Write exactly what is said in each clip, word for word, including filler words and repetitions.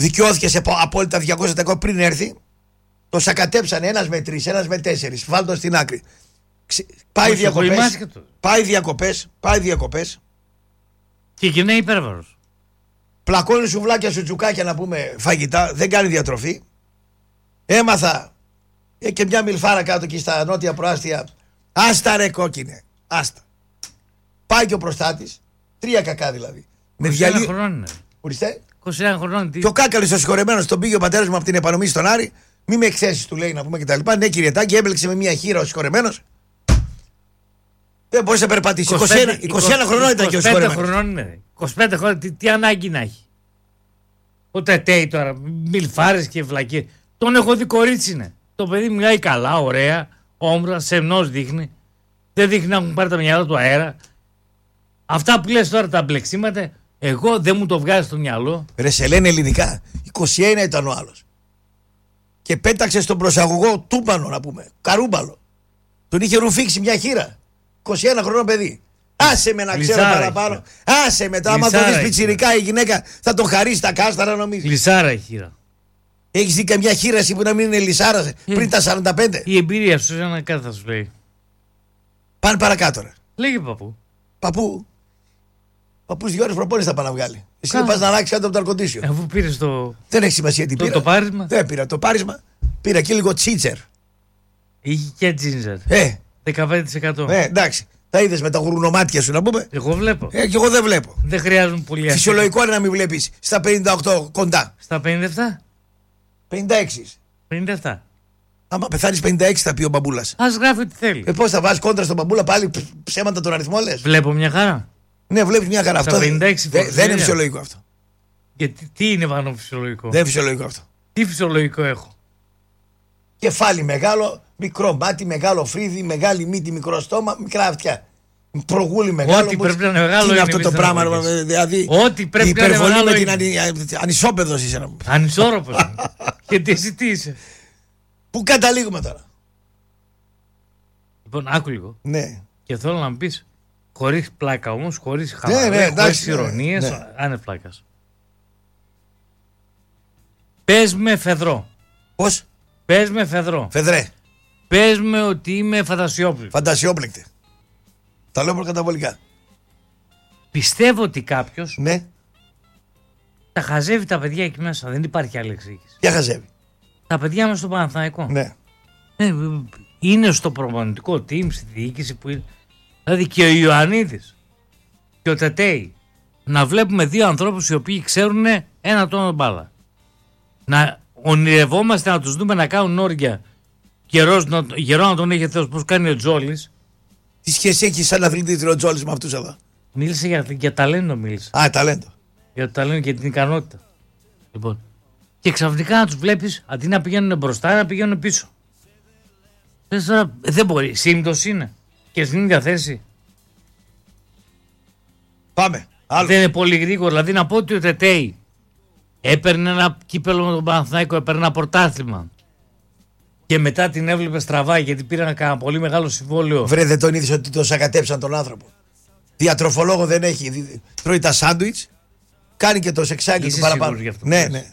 δικαιώθηκε σε απόλυτα διακόσια τοις εκατό πριν έρθει. Το σακατέψανε ένας με τρεις, ένας με τέσσερις. Βάλτο στην άκρη. Ξε... Πάει διακοπές. Πάει διακοπές. Πάει διακοπές. Και γυρνάει υπέρβαρος. Πλακώνει σουβλάκια σου τσουκάκια να πούμε φαγητά. Δεν κάνει διατροφή. Έμαθα ε, και μια μιλφάρα κάτω εκεί στα νότια προάστια. Άστα ρε κόκκινε. Άστα. Πάει και ο προστάτης. Τρία κακά δηλαδή. Με είκοσι ένα διαλύ... χρονών. Ορίστε. είκοσι ένα χρονών. Και ο Κάκαλης ο συγχωρεμένος τον πήγε ο πατέρας μου από την επανομή στον Άρη. Μη με εκθέσεις του λέει να πούμε κτλ. Ναι κυριετάκι, έμπλεξε με μια χείρα ο συγχωρεμένος. Δεν μπορείς να περπατήσει. είκοσι ένα, είκοσι ένα χρονών ήταν και ο συγχωρεμένος. είκοσι πέντε χρονών είναι. είκοσι πέντε χρονών, τι, τι ανάγκη να έχει. Ο Τετέι τώρα, μιλφάρες και βλακίες. Τον έχω δει κορίτσι είναι. Το παιδί μιλάει καλά, ωραία, όμορα, σεμνός δείχνει. Δεν δείχνει να έχουν πάρει τα μυαλά του αέρα. Αυτά που λες τώρα τα μπλεξίματα, εγώ δεν μου το βγάζει στο μυαλό. Ρε σε λένε ελληνικά. είκοσι ένα ήταν ο άλλος. Και πέταξε στον προσαγωγό τούμπανο να πούμε. Καρούμπαλο. Τον είχε ρουφήξει μια χείρα. είκοσι ένα χρονών παιδί. Άσε με να ξέρω παραπάνω. Άσε με τώρα. Άμα το δεις πιτσιρικά η γυναίκα θα τον χαρίσει τα κάσταρα νομίζει. Λυσάρα η χείρα. Έχεις δει καμιά χείρα εσύ που να μην είναι λυσάρα ε, πριν τα σαράντα πέντε. Η εμπειρία σου ένα κάτι θα σου λέει. Πάνε παρακάτω ρε. Λέγε παππού. Παππού. Παππούς δυο ώρες προπόνηση θα πάει να βγάλει. Εσύ δεν πας να αλλάξεις κάτω από το αρκοντήσιο. Αφού πήρες το. Δεν έχει σημασία τι το, πήρα. Το πάρισμα. Δεν πήρα το πάρισμα. Πήρα και λίγο τσίτσερ. Είχε και τζίνζερ. Ε. δεκαπέντε τοις εκατό. Ε, εντάξει. Τα είδες με τα γουρνομάτια σου να πούμε. Εγώ βλέπω. Ε, και εγώ δεν βλέπω. Δεν χρειάζουν πολύ. Φυσιολογικό είναι να μην βλέπεις στα πενήντα οκτώ κοντά. Στα πενήντα επτά. πενήντα έξι. πενήντα επτά. Άμα πεθάνεις πενήντα έξι θα πει ο μπαμπούλας. Ας γράφει ό,τι θέλει. Ε, πώς θα βάζεις κόντρα στον μπαμπούλα πάλι ψέματα τον αριθμό λες. Βλέπω μια χαρά. Ναι, βλέπεις μια χαρά. Αυτό πενήντα έξι δεν δε είναι φυσιολογικό αυτό. Γιατί τι είναι πάνω φυσιολογικό. Δεν είναι φυσιολογικό αυτό. Τι φυσιολογικό έχω. Κεφάλι μεγάλο, μικρό μάτι, μεγάλο φρύδι, μεγάλη μύτη, μικρό στόμα, μικρά αυτιά. Προγούλη μεγάλο. Ό,τι πρέπει να είναι μεγάλο. Τι είναι αυτό το πράγμα, δηλαδή. Ό,τι πρέπει να είναι μεγάλο. Με την ανι, ανισόπεδος είσαι να μου πει. Ανισόρροπος. Γιατί εσύ τι είσαι. Πού καταλήγουμε τώρα. Λοιπόν, άκου λίγο. Ναι. Και θέλω να μου πεις, χωρίς πλάκα όμως, χωρίς χαμαρέ, ναι, ναι, χωρίς ηρωνίες, ναι, ναι. Άνε πλάκας. Πες με φεδρό. Πώς? Πες με φεδρό. Φεδρέ. Πες με ότι είμαι φαντασιόπληκτη. Φαντασιόπληκτη. Τα λέω προκαταβολικά. Πιστεύω ότι κάποιος, ναι, τα χαζεύει τα παιδιά εκεί μέσα. Δεν υπάρχει άλλη εξήγηση. Ποια χαζεύει? Τα παιδιά μας στο Παναθηναϊκό. Ναι. Ε, είναι στο προπονητικό team, στη διοίκηση που είναι. Δηλαδή και ο Ιωαννίδης και ο Τετέι. Να βλέπουμε δύο ανθρώπους οι οποίοι ξέρουν ένα τόνο μπάλα. Να ονειρευόμαστε να τους δούμε να κάνουν όρια. Καιρός, να, γερό να τον έχει Θεός, πώς κάνει ο Τζόλης. Τι σχέση έχει σαν αθλητή ο Τζόλης με αυτούς εδώ? Μίλησε για, για ταλέντο, μίλησε. Α, ταλέντο. Για το ταλέντο και την ικανότητα. Λοιπόν. Και ξαφνικά να τους βλέπεις, αντί να πηγαίνουν μπροστά, να πηγαίνουν πίσω. Λες τώρα, δεν μπορεί. Σύμπτωση είναι. Και στην ίδια θέση. Πάμε. Άλλο. Δεν είναι πολύ γρήγορο. Δηλαδή να πω ότι ο Τετέι έπαιρνε ένα κύπελο με τον Παναθηναϊκό, έπαιρνε ένα πρωτάθλημα. Και μετά την έβλεπε στραβά γιατί πήρε ένα πολύ μεγάλο συμβόλαιο. Βρε, δεν τον είδες ότι τον σακατέψαν τον άνθρωπο? Διατροφολόγο δεν έχει. Τρώει τα σάντουιτς. Κάνει και το σεξάκι του παραπάνω. Ναι, ναι.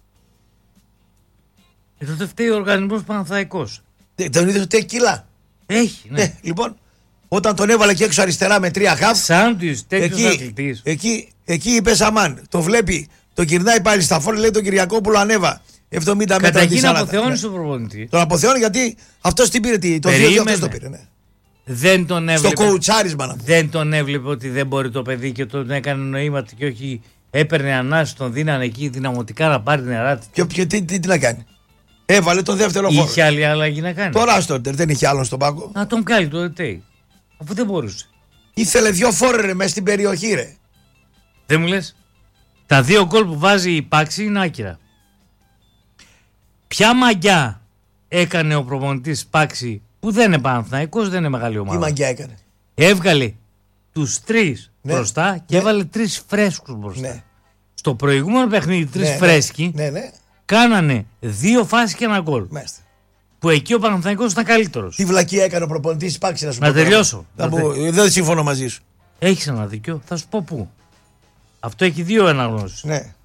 Και τότε φταίει ο οργανισμός Παναθηναϊκός. Τον είδες ότι έχει κιλά. Έχει, ναι. Ε, λοιπόν, όταν τον έβαλε και έξω αριστερά με τρία χαφ. Σάντουιτς, τέτοιος αθλητής. Εκεί, εκεί είπε Σαμάν. Το βλέπει, το γυρνάει πάλι στα φόρα, λέει τον Κυριακόπουλο ανέβα. εβδομήντα μέτρα. Καταρχήν αποθεώνει ναι. τον προπονητή. Τον αποθεώνει γιατί αυτός την πήρε. Το δύο αυτός το πήρε. Ναι. Δεν τον έβλεπε. Στο κοουτσάρισμα να πω. Δεν τον έβλεπε ότι δεν μπορεί το παιδί και τον έκανε νοήματα και όχι έπαιρνε ανάση, τον δίνανε εκεί δυναμωτικά να πάρει την νερά. Και, και τι, τι, τι να κάνει. Έβαλε τον δεύτερο φόρο. Είχε άλλη αλλαγή να κάνει. Τώρα στο δεν είχε άλλον στον πάγκο. Να τον κάνει το Τετέι. Αφού δεν μπορούσε. Ήθελε δύο φόρερε μέσα στην περιοχή, ρε. Δεν μου λες. Τα δύο γκολ που βάζει η Πάξη είναι άκυρα. Ποια μαγιά έκανε ο προπονητής Πάξη που δεν είναι Παναθηναϊκός, δεν είναι μεγάλη ομάδα. Τι μαγιά έκανε? Έβγαλε τους τρεις ναι. μπροστά και ναι. έβαλε τρεις φρέσκους μπροστά. Ναι. Στο προηγούμενο παιχνίδι τρεις ναι, φρέσκοι ναι, ναι. κάνανε δύο φάσεις και ένα γκολ. Μάλιστα. Που εκεί ο Παναθηναϊκός ήταν καλύτερος. Τι βλακία έκανε ο προπονητής Πάξη να σου να πω. Τελειώσω. Να πω, δεν συμφωνώ μαζί σου. Έχεις ένα δίκιο, θα σου πω πού. Αυτό έχει δύο αναγνώσεις. Ναι.